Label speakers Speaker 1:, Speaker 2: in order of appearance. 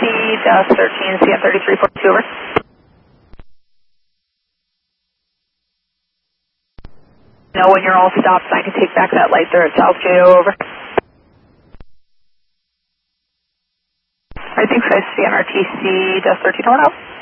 Speaker 1: 13, CM3342, over. Know when you're all stopped, so I can take back that light there at South JO, over. I think so, CMRTC, 13, hold up.